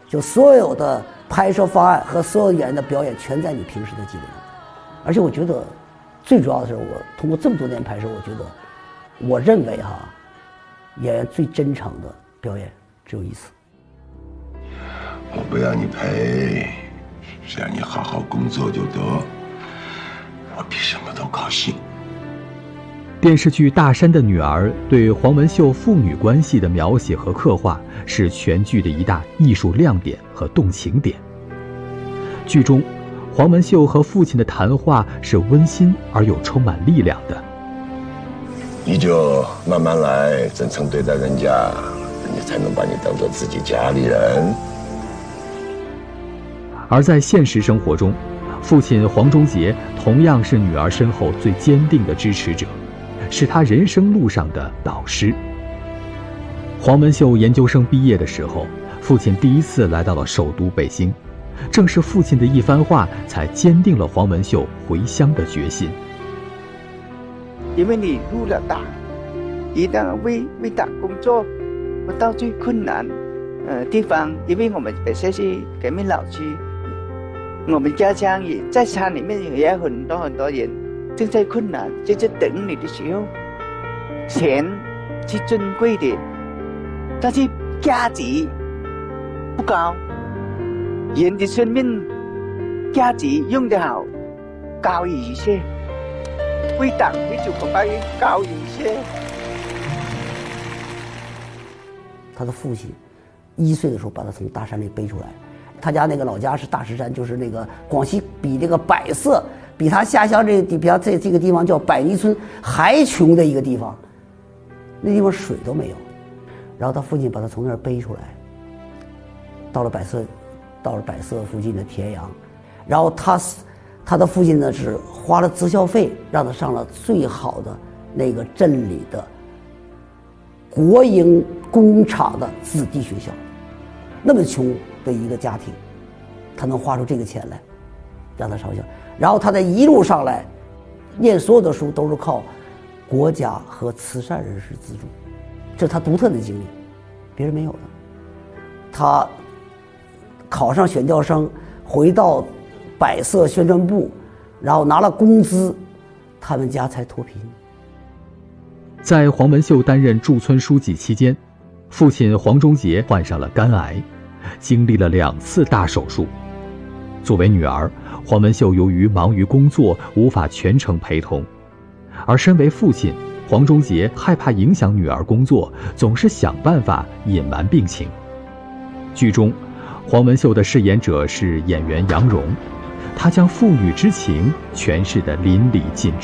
就所有的拍摄方案和所有演员的表演全在你平时的记录里。而且我觉得最主要的是，我通过这么多年拍摄，我认为演员最真诚的表演只有一次。 我不要你赔，只要你好好工作就得，我比什么都高兴。 电视剧《大山的女儿》对黄文秀父女关系的描写和刻画是全剧的一大艺术亮点和动情点。剧中，黄文秀和父亲的谈话是温馨而又充满力量的。 你就慢慢来，真诚对待人家，人家才能把你当做自己家里人。 而在现实生活中，父亲黄忠杰同样是女儿身后最坚定的支持者，是她人生路上的导师。黄文秀研究生毕业的时候，父亲第一次来到了首都北京，正是父亲的一番话才坚定了黄文秀回乡的决心。 因为你入了党，一旦为党工作，我到最困难地方，因为我们本身是革命老区，我们家乡也在山里面也有很多人正在困难，就在等你的时候，钱是珍贵的，但是价值不高。人的生命价值用得好，高于一切。为党为祖国发言高于一切。 他的父亲1岁的时候把他从大山里背出来，他家那个老家是大石山，就是那个广西比这个百色，比他下乡这个地方叫百泥村还穷的一个地方，那地方水都没有。然后他父亲把他从那儿背出来，到了百色附近的田阳，然后他的父亲呢是花了择校费让他上了最好的那个镇里的国营工厂的子弟学校。那么穷的一个家庭，他能花出这个钱来让他上校，然后他在一路上来念所有的书都是靠国家和慈善人士资助，这是他独特的经历，别人没有的。他考上选调生，回到百色宣传部，然后拿了工资，他们家才脱贫。 在黄文秀担任驻村书记期间，父亲黄忠杰患上了肝癌，经历了2次大手术。作为女儿，黄文秀由于忙于工作，无法全程陪同，而身为父亲，黄忠杰害怕影响女儿工作，总是想办法隐瞒病情。剧中，黄文秀的饰演者是演员杨蓉，她将父女之情诠释得淋漓尽致。